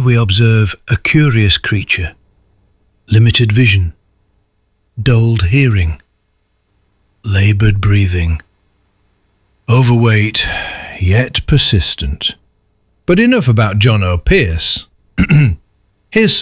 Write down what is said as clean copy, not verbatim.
we observe a curious creature. Limited vision, dulled hearing, laboured breathing, overweight, yet persistent. But enough about John O'Pearce. Here's